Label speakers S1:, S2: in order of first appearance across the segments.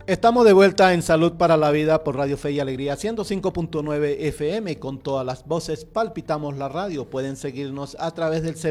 S1: Estamos de vuelta en Salud para la Vida por Radio Fe y Alegría 105.9 FM con todas las voces. Palpitamos la radio. Pueden seguirnos a través del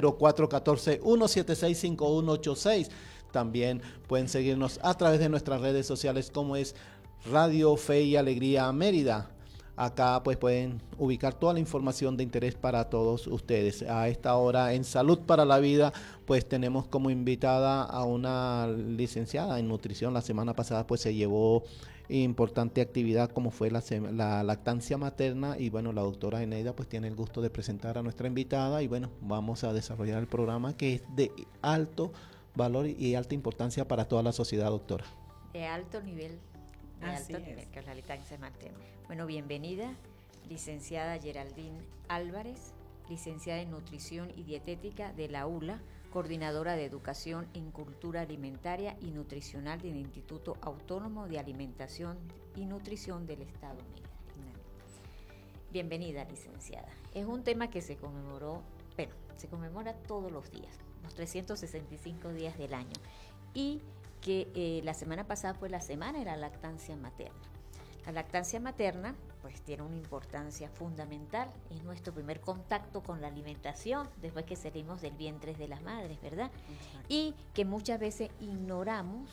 S1: 0414-176-5186. También pueden seguirnos a través de nuestras redes sociales como es Radio Fe y Alegría Mérida. Acá pues pueden ubicar toda la información de interés para todos ustedes. A esta hora en Salud para la Vida pues tenemos como invitada a una licenciada en nutrición. La semana pasada pues se llevó importante actividad como fue la lactancia materna y bueno, la doctora Eneida pues tiene el gusto de presentar a nuestra invitada y bueno, vamos a desarrollar el programa que es de alto valor y alta importancia para toda la sociedad, doctora.
S2: De alto nivel. Que es la lactancia materna. Bueno, bienvenida, licenciada Geraldine Álvarez, licenciada en Nutrición y Dietética de la ULA, coordinadora de Educación en Cultura Alimentaria y Nutricional del Instituto Autónomo de Alimentación y Nutrición del Estado Mérida. Bienvenida, licenciada. Es un tema que se conmemora todos los días, los 365 días del año, y que la semana pasada fue la semana de la lactancia materna. La lactancia materna pues tiene una importancia fundamental, es nuestro primer contacto con la alimentación después que salimos del vientre de las madres, ¿verdad? Exacto. Y que muchas veces ignoramos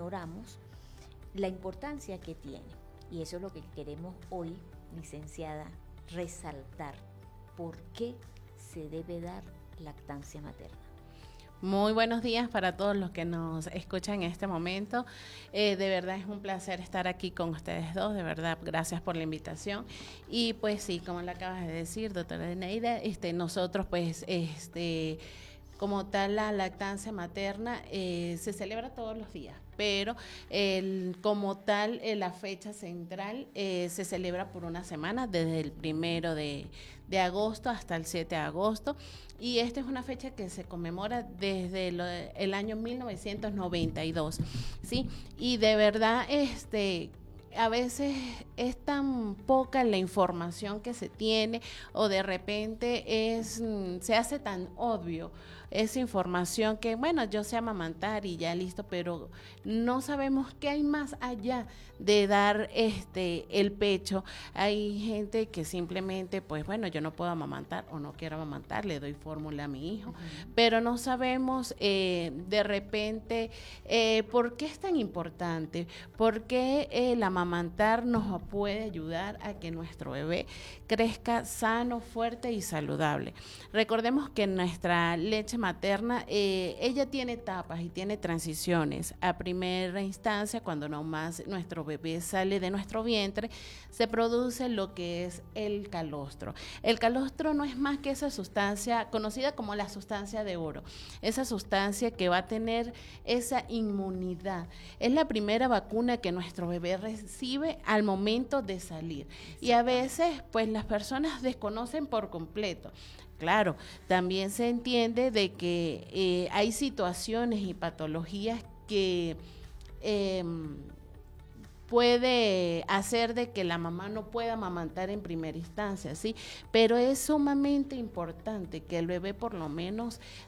S2: la importancia que tiene. Y eso es lo que queremos hoy, licenciada, resaltar. ¿Por qué se debe dar lactancia materna?
S3: Muy buenos días para todos los que nos escuchan en este momento. De verdad es un placer estar aquí con ustedes dos, de verdad, gracias por la invitación. Y pues sí, como le acabas de decir, doctora Eneida, nosotros pues como tal la lactancia materna se celebra todos los días, pero como tal la fecha central se celebra por una semana, desde el 1 de agosto hasta el 7 de agosto, y esta es una fecha que se conmemora desde el año 1992, ¿sí? Y de verdad, a veces es tan poca la información que se tiene o de repente se hace tan obvio esa información que, bueno, yo sé amamantar y ya listo, pero no sabemos qué hay más allá de dar el pecho. Hay gente que simplemente, pues bueno, yo no puedo amamantar o no quiero amamantar, le doy fórmula a mi hijo, pero no sabemos de repente por qué es tan importante, por qué el amamantar nos puede ayudar a que nuestro bebé crezca sano, fuerte y saludable. Recordemos que nuestra leche materna, ella tiene etapas y tiene transiciones. A primera instancia, cuando nomás nuestro bebé sale de nuestro vientre, se produce lo que es el calostro. El calostro no es más que esa sustancia conocida como la sustancia de oro, esa sustancia que va a tener esa inmunidad. Es la primera vacuna que nuestro bebé recibe al momento de salir. Y a veces, pues las personas desconocen por completo. Claro, también se entiende de que hay situaciones y patologías que puede hacer de que la mamá no pueda amamantar en primera instancia, ¿sí? Pero es sumamente importante que el bebé por lo menos